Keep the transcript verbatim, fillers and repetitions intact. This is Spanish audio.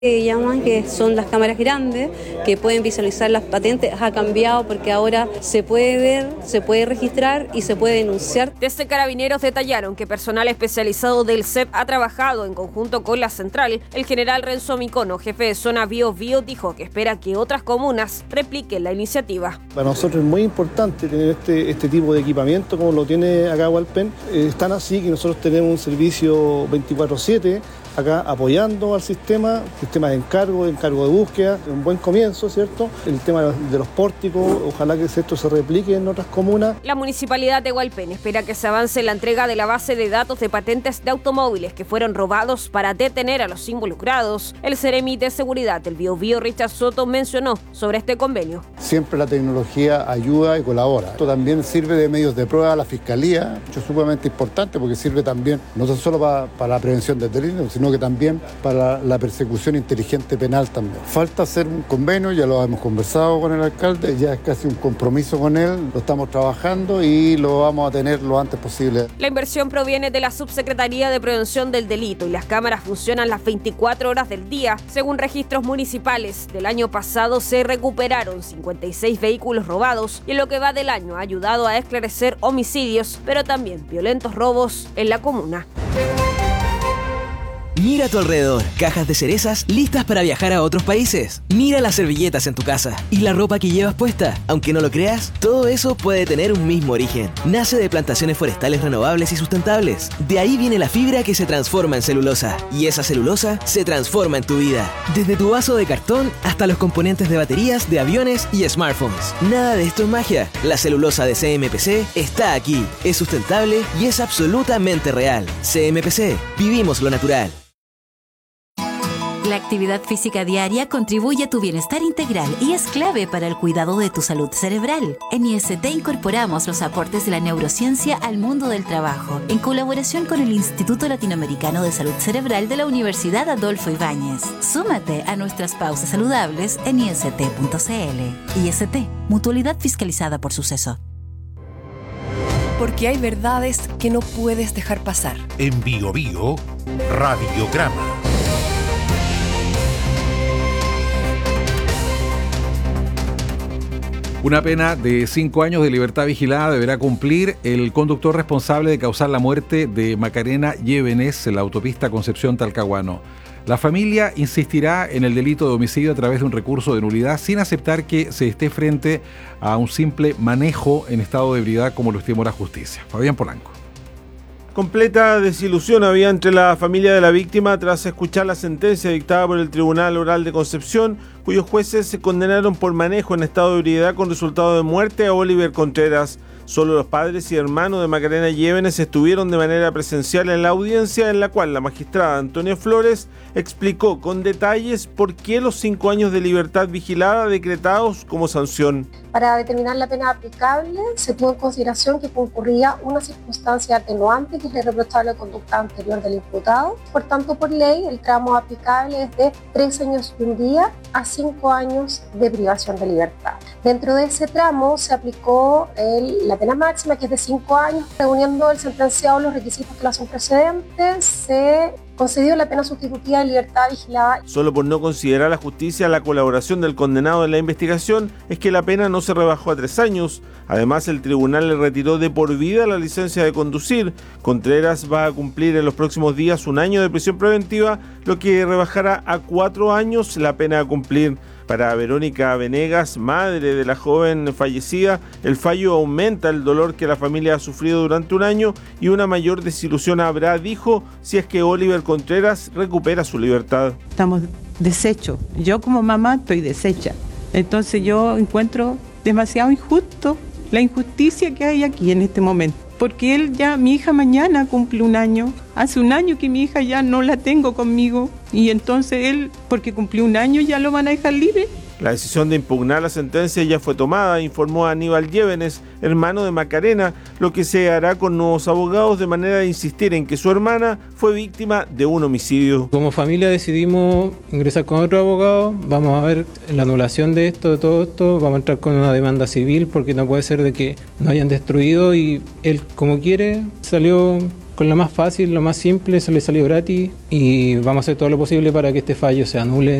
que llaman, que son las cámaras grandes, que pueden visualizar las patentes, ha cambiado porque ahora se puede ver, se puede registrar y se puede denunciar. Desde Carabineros detallaron que personal especializado del C E P ha trabajado en conjunto con la central. El general Renzo Micono, jefe de zona Bío Bío, dijo que espera que otras comunas repliquen la iniciativa. Para nosotros es muy importante tener este, este tipo de equipamiento como lo tiene acá Hualpén. Eh, es tan así que nosotros tenemos un servicio veinticuatro siete acá apoyando al sistema, sistema de encargo, de encargo de búsqueda, un buen comienzo, ¿cierto? El tema de los pórticos, ojalá que esto se replique en otras comunas. La Municipalidad de Hualpén espera que se avance en la entrega de la base de datos de patentes de automóviles que fueron robados para detener a los involucrados. El Seremi de Seguridad del Bío Bío, Richard Soto, mencionó sobre este convenio. Siempre la tecnología ayuda y colabora. Esto también sirve de medios de prueba a la Fiscalía, esto es sumamente importante porque sirve también no solo para, para la prevención del delito, sino que también para la persecución inteligente penal también. Falta hacer un convenio, ya lo hemos conversado con el alcalde, ya es casi un compromiso con él, lo estamos trabajando y lo vamos a tener lo antes posible. La inversión proviene de la Subsecretaría de Prevención del Delito y las cámaras funcionan las veinticuatro horas del día. Según registros municipales, del año pasado se recuperaron cincuenta y seis vehículos robados y en lo que va del año ha ayudado a esclarecer homicidios, pero también violentos robos en la comuna. Mira a tu alrededor, cajas de cerezas listas para viajar a otros países. Mira las servilletas en tu casa y la ropa que llevas puesta. Aunque no lo creas, todo eso puede tener un mismo origen. Nace de plantaciones forestales renovables y sustentables. De ahí viene la fibra que se transforma en celulosa. Y esa celulosa se transforma en tu vida. Desde tu vaso de cartón hasta los componentes de baterías, de aviones y smartphones. Nada de esto es magia. La celulosa de C M P C está aquí. Es sustentable y es absolutamente real. C M P C. Vivimos lo natural. La actividad física diaria contribuye a tu bienestar integral y es clave para el cuidado de tu salud cerebral. En I S T incorporamos los aportes de la neurociencia al mundo del trabajo, en colaboración con el Instituto Latinoamericano de Salud Cerebral de la Universidad Adolfo Ibáñez. Súmate a nuestras pausas saludables en I S T punto C L. I S T, mutualidad fiscalizada por Suceso. Porque hay verdades que no puedes dejar pasar. En Bío Bío, Radiograma. Una pena de cinco años de libertad vigilada deberá cumplir el conductor responsable de causar la muerte de Macarena Llévenes en la autopista Concepción-Talcahuano. La familia insistirá en el delito de homicidio a través de un recurso de nulidad sin aceptar que se esté frente a un simple manejo en estado de ebriedad como lo estimó la justicia. Fabián Polanco. Completa desilusión había entre la familia de la víctima tras escuchar la sentencia dictada por el Tribunal Oral de Concepción, cuyos jueces se condenaron por manejo en estado de ebriedad con resultado de muerte a Oliver Contreras. Solo los padres y hermanos de Macarena Llévenes estuvieron de manera presencial en la audiencia en la cual la magistrada Antonia Flores explicó con detalles por qué los cinco años de libertad vigilada decretados como sanción. Para determinar la pena aplicable, se tuvo en consideración que concurría una circunstancia atenuante que es la irreprochable conducta anterior del imputado. Por tanto, por ley, el tramo aplicable es de tres años y un día a cinco años de privación de libertad. Dentro de ese tramo se aplicó el, la pena máxima, que es de cinco años. Reuniendo el sentenciado los requisitos que la son precedentes, se concedió la pena sustitutiva de libertad vigilada. Solo por no considerar la justicia la colaboración del condenado en la investigación es que la pena no se rebajó a tres años. Además, el tribunal le retiró de por vida la licencia de conducir. Contreras va a cumplir en los próximos días un año de prisión preventiva, lo que rebajará a cuatro años la pena a cumplir. Para Verónica Venegas, madre de la joven fallecida, el fallo aumenta el dolor que la familia ha sufrido durante un año y una mayor desilusión habrá, dijo, si es que Oliver Contreras recupera su libertad. Estamos deshechos. Yo como mamá estoy deshecha. Entonces yo encuentro demasiado injusto la injusticia que hay aquí en este momento. Porque él ya, mi hija mañana cumple un año. Hace un año que mi hija ya no la tengo conmigo. Y entonces él, porque cumplió un año, ya lo van a dejar libre. La decisión de impugnar la sentencia ya fue tomada, informó Aníbal Llévenes, hermano de Macarena, lo que se hará con nuevos abogados de manera de insistir en que su hermana fue víctima de un homicidio. Como familia decidimos ingresar con otro abogado, vamos a ver la anulación de esto, de todo esto, vamos a entrar con una demanda civil porque no puede ser de que nos hayan destruido y él, como quiere, salió con lo más fácil, lo más simple, eso le salió gratis y vamos a hacer todo lo posible para que este fallo se anule.